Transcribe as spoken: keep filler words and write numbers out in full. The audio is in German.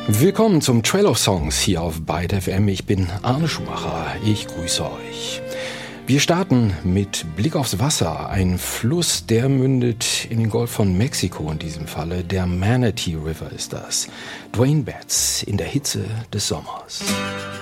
Willkommen zum Trail of Songs hier auf Byte F M. Ich bin Arne Schumacher. Ich grüße euch. Wir starten mit Blick aufs Wasser. Ein Fluss, der mündet in den Golf von Mexiko in diesem Falle. Der Manatee River ist das. Duane Betts in der Hitze des Sommers.